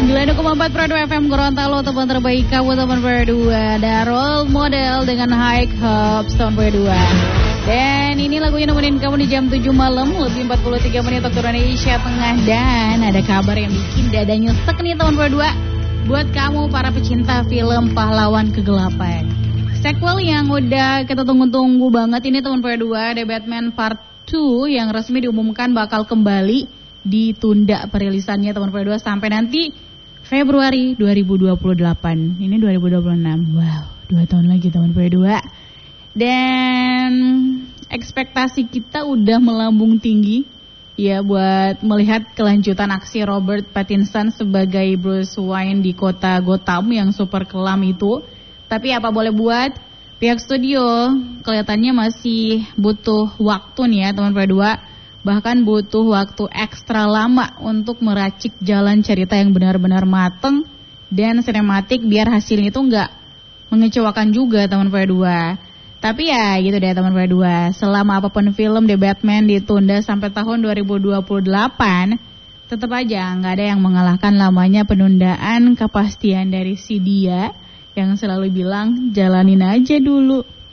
96,4 Pro 2 FM Gorontalo, teman terbaik kamu teman Pro 2. Ada role model dengan High Hopes tahun Pro 2. Dan ini lagunya nemenin kamu di jam 7 malam, lebih 43 menit waktu Indonesia Tengah. Dan ada kabar yang bikin dada nyesek nih teman Pro 2. Buat kamu para pecinta film Pahlawan Kegelapan. Sequel yang udah kita tunggu-tunggu banget ini teman Pro 2, The Batman Part 2 yang resmi diumumkan bakal kembali ditunda perilisannya teman Pro 2 sampai nanti Februari 2028. Ini 2026. Wow, 2 tahun lagi teman Pro 2. Dan ekspektasi kita udah melambung tinggi ya buat melihat kelanjutan aksi Robert Pattinson sebagai Bruce Wayne di kota Gotham yang super kelam itu. Tapi apa boleh buat, pihak studio kelihatannya masih butuh waktu nih ya teman Pro 2. Bahkan butuh waktu ekstra lama untuk meracik jalan cerita yang benar-benar mateng dan sinematik biar hasilnya itu nggak mengecewakan juga teman Pro 2. Tapi ya gitu deh teman Pro 2, selama apapun film The Batman ditunda sampai tahun 2028, tetap aja nggak ada yang mengalahkan lamanya penundaan kepastian dari si dia yang selalu bilang jalanin aja dulu.